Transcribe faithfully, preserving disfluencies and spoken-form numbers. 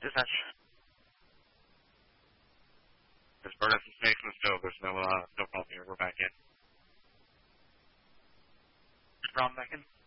Dispatch. There's burning some snakes in the stove. There's no, uh, no problem here. We're back in. Ron back in.